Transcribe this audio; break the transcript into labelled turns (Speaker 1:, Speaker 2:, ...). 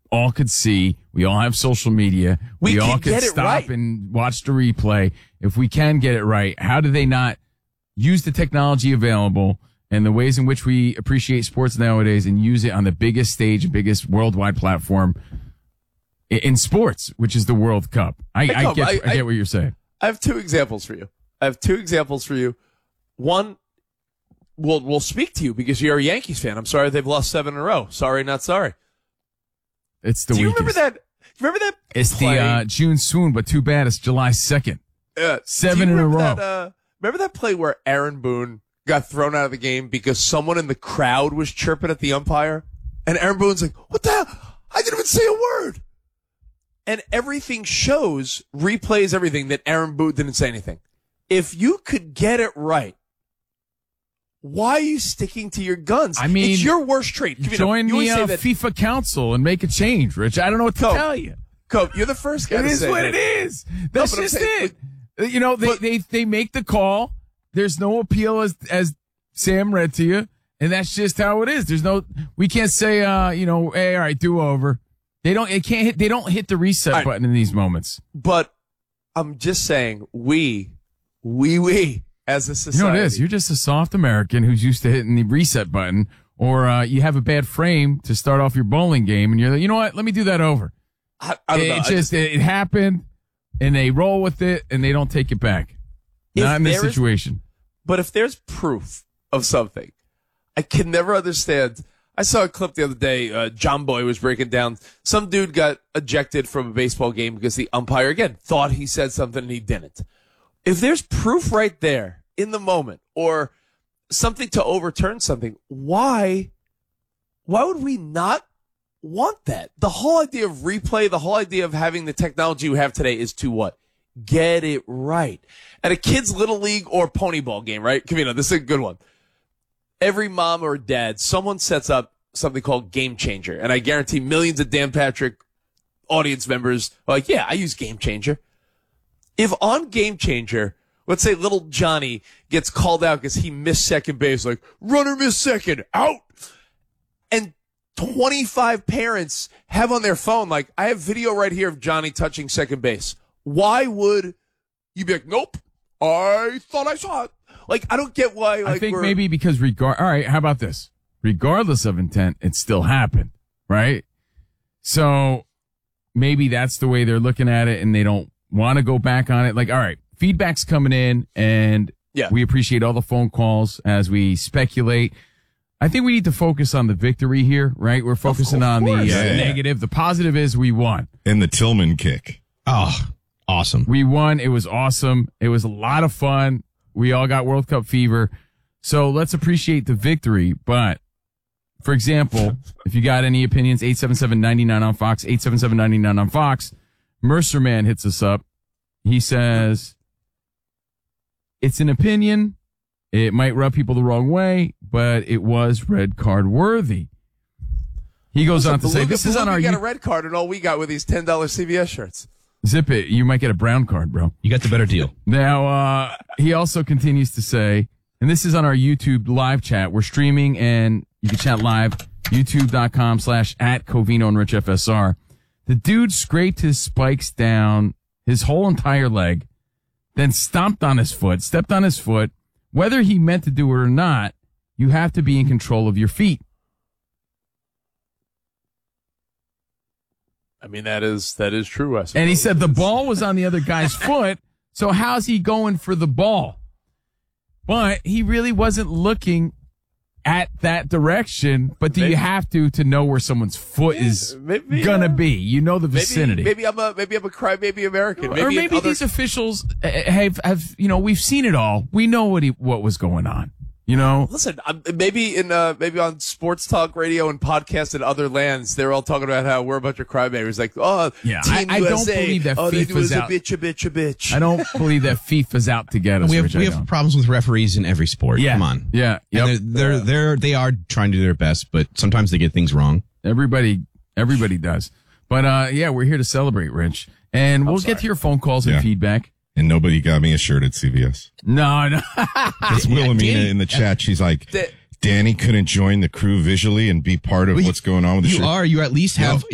Speaker 1: all could see. We all have social media. We all could stop and watch the replay. If we can get it right, how do they not use the technology available and the ways in which we appreciate sports nowadays and use it on the biggest stage, biggest worldwide platform in sports, which is the World Cup? I get what you're saying.
Speaker 2: I have two examples for you. One, we'll speak to you because you're a Yankees fan. I'm sorry they've lost 7 in a row. Sorry, not sorry.
Speaker 1: It's the
Speaker 2: weakest.
Speaker 1: Remember that? It's play? The June swoon, but too bad it's July 2nd. 7 in a row.
Speaker 2: Remember that play where Aaron Boone got thrown out of the game because someone in the crowd was chirping at the umpire? And Aaron Boone's like, what the hell? I didn't even say a word. And everything shows, replays everything, that Aaron Boone didn't say anything. If you could get it right, why are you sticking to your guns?
Speaker 1: I mean,
Speaker 2: it's your worst trait.
Speaker 1: Join the FIFA council and make a change, Rich. I don't know what to tell you.
Speaker 2: Cope, you're the first guy to say
Speaker 1: it is what it is. That's just it. You know, they make the call. There's no appeal as Sam read to you, and that's just how it is. We can't say, hey, all right, do over. They don't hit the reset button in these moments.
Speaker 2: But I'm just saying, we as a society.
Speaker 1: You know what it is? You're just a soft American who's used to hitting the reset button, or you have a bad frame to start off your bowling game, and you're like, you know what? Let me do that over.
Speaker 2: I don't know.
Speaker 1: It happened, and they roll with it, and they don't take it back. Not in this situation.
Speaker 2: But if there's proof of something, I can never understand. I saw a clip the other day. John Boy was breaking down. Some dude got ejected from a baseball game because the umpire, again, thought he said something and he didn't. If there's proof right there in the moment or something to overturn something, why would we not want that? The whole idea of replay, the whole idea of having the technology we have today is to what? Get it right. At a kid's little league or pony ball game, right? Kavino, this is a good one. Every mom or dad, someone sets up something called Game Changer. And I guarantee millions of Dan Patrick audience members are like, yeah, I use Game Changer. If on Game Changer, let's say little Johnny gets called out because he missed second base, like, runner missed second, out. And 25 parents have on their phone, like, I have video right here of Johnny touching second base. Why would you be like, nope, I thought I saw it. Like, I don't get why. Like,
Speaker 1: I think maybe because all right, how about this? Regardless of intent, it still happened, right? So maybe that's the way they're looking at it and they don't want to go back on it. Like, all right, feedback's coming in and we appreciate all the phone calls as we speculate. I think we need to focus on the victory here, right? We're focusing on the negative. The positive is we won.
Speaker 3: And the Tillman kick.
Speaker 4: Oh, awesome.
Speaker 1: We won. It was awesome. It was a lot of fun. We all got World Cup fever. So let's appreciate the victory. But, for example, if you got any opinions, 877-99 on Fox, 877-99 on Fox. Mercer Man hits us up. He says, it's an opinion. It might rub people the wrong way, but it was red card worthy. He goes on to say, this is on our...
Speaker 2: You got a red card and all we got with these $10 CVS shirts.
Speaker 1: Zip it. You might get a brown card, bro.
Speaker 4: You got the better deal.
Speaker 1: Now, he also continues to say, and this is on our YouTube live chat. We're streaming and you can chat live, youtube.com/@Covino and Rich FSR. The dude scraped his spikes down his whole entire leg, then stomped on his foot, stepped on his foot. Whether he meant to do it or not, you have to be in control of your feet.
Speaker 2: I mean, that is true, I suppose.
Speaker 1: And he said the ball was on the other guy's foot, so how's he going for the ball? But he really wasn't looking at that direction, but you have to know where someone's foot is gonna be? You know the vicinity.
Speaker 2: Maybe I'm a crybaby American.
Speaker 1: Maybe these officials have we've seen it all. We know what was going on. You know,
Speaker 2: listen. Maybe on sports talk radio and podcasts in other lands, they're all talking about how we're a bunch of crybabies. Like,
Speaker 1: yeah,
Speaker 2: Team
Speaker 1: I
Speaker 2: USA,
Speaker 1: don't believe that FIFA's out.
Speaker 2: A bitch.
Speaker 1: I don't believe that FIFA's out to get us.
Speaker 4: We have problems with referees in every sport.
Speaker 1: Yeah.
Speaker 4: Come on.
Speaker 1: Yeah. Yep.
Speaker 4: And they are trying to do their best, but sometimes they get things wrong.
Speaker 1: Everybody does. But we're here to celebrate, Rich, and we'll get to your phone calls and feedback.
Speaker 3: And nobody got me a shirt at CVS.
Speaker 1: No.
Speaker 3: It's Wilhelmina in the chat. She's like, Danny couldn't join the crew visually and be part of what's going on with the shirt.
Speaker 4: You at least have